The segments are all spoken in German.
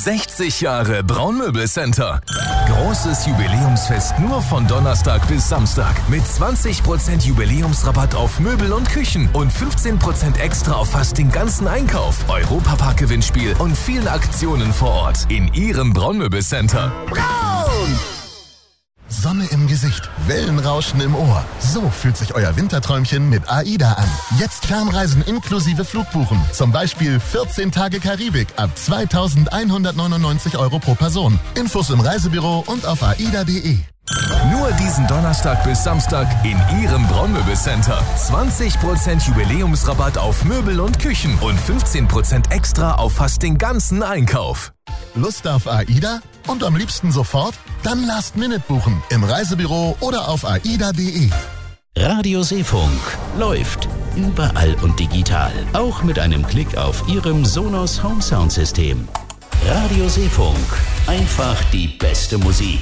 60 Jahre Braunmöbelcenter. Großes Jubiläumsfest nur von Donnerstag bis Samstag. Mit 20% Jubiläumsrabatt auf Möbel und Küchen und 15% extra auf fast den ganzen Einkauf. Europapark-Gewinnspiel und vielen Aktionen vor Ort. In Ihrem Braunmöbelcenter. Braun! Sonne im Gesicht, Wellenrauschen im Ohr. So fühlt sich euer Winterträumchen mit AIDA an. Jetzt Fernreisen inklusive Flugbuchen. Zum Beispiel 14 Tage Karibik ab 2.199 € pro Person. Infos im Reisebüro und auf aida.de. Nur diesen Donnerstag bis Samstag in Ihrem Braunmöbelcenter. 20% Jubiläumsrabatt auf Möbel und Küchen und 15% extra auf fast den ganzen Einkauf. Lust auf AIDA? Und am liebsten sofort? Dann Last-Minute buchen im Reisebüro oder auf aida.de. Radio Seefunk läuft überall und digital. Auch mit einem Klick auf Ihrem Sonos Home Sound System. Radio Seefunk. Einfach die beste Musik.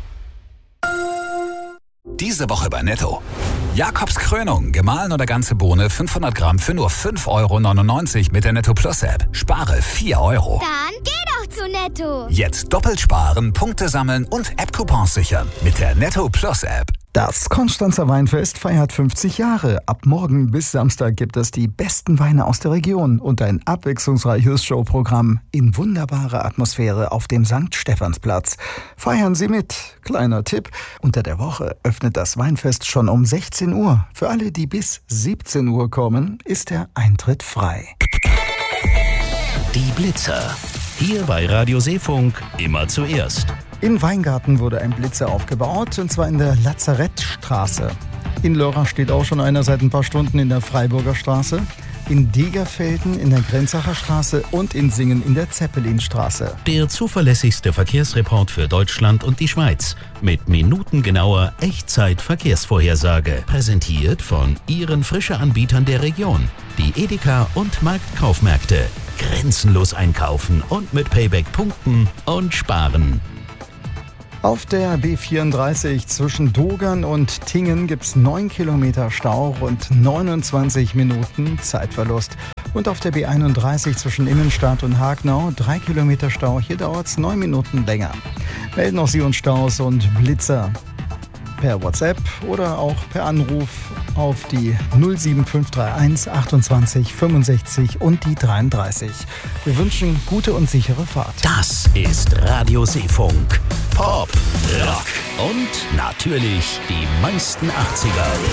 Diese Woche bei Netto. Jakobs Krönung, gemahlen oder ganze Bohne, 500 Gramm für nur 5,99 € mit der Netto Plus App. Spare 4 €. Dann geh doch zu Netto. Jetzt doppelt sparen, Punkte sammeln und App-Coupons sichern mit der Netto Plus App. Das Konstanzer Weinfest feiert 50 Jahre. Ab morgen bis Samstag gibt es die besten Weine aus der Region und ein abwechslungsreiches Showprogramm in wunderbarer Atmosphäre auf dem St. Stephansplatz. Feiern Sie mit. Kleiner Tipp: Unter der Woche öffnet das Weinfest schon um 16 Uhr. Für alle, die bis 17 Uhr kommen, ist der Eintritt frei. Die Blitzer. Hier bei Radio Seefunk immer zuerst. In Weingarten wurde ein Blitzer aufgebaut, und zwar in der Lazarettstraße. In Lörrach steht auch schon einer seit ein paar Stunden in der Freiburger Straße, in Degerfelden in der Grenzacher Straße und in Singen in der Zeppelinstraße. Der zuverlässigste Verkehrsreport für Deutschland und die Schweiz mit minutengenauer Echtzeit-Verkehrsvorhersage. Präsentiert von Ihren Frische-Anbietern der Region, die Edeka und Marktkaufmärkte. Grenzenlos einkaufen und mit Payback punkten und sparen. Auf der B34 zwischen Dogern und Tingen gibt es 9 Kilometer Stau und 29 Minuten Zeitverlust. Und auf der B31 zwischen Immenstadt und Hagenau 3 Kilometer Stau. Hier dauert es 9 Minuten länger. Melden auch Sie uns Staus und Blitzer per WhatsApp oder auch per Anruf auf die 07531 28 65 und die 33. Wir wünschen gute und sichere Fahrt. Das ist Radio Seefunk. Pop, Rock und natürlich die meisten 80er.